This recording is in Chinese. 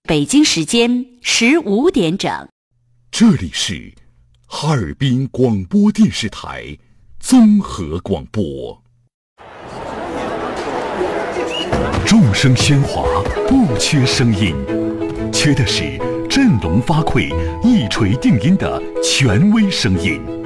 北京时间15点整。 这里是哈尔滨广播电视台综合广播。众声喧哗，不缺声音，缺的是振聋发聩、一锤定音的权威声音。